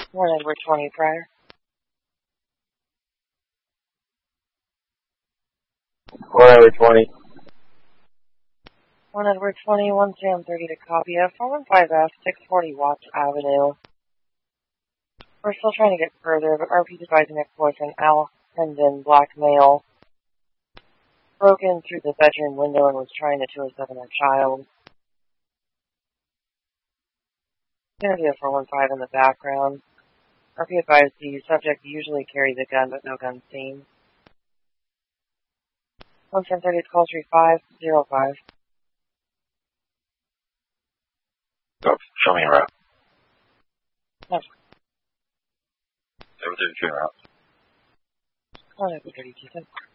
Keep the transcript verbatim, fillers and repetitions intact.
one Edward twenty prior. one Edward twenty. one Edward twenty, one Sam thirty to copy F, four one five F, six forty Watts Avenue. We're still trying to get further, but R P's advising ex-boyfriend Al Hendon, black male, broke in through the bedroom window and was trying to two oh seven our child. Interview four one five in the background. R P advised the subject usually carries a gun, but no gun seen. one ten thirty to call street five zero five. Go, show me a route. No. seven thirty-two route. one thirty-two.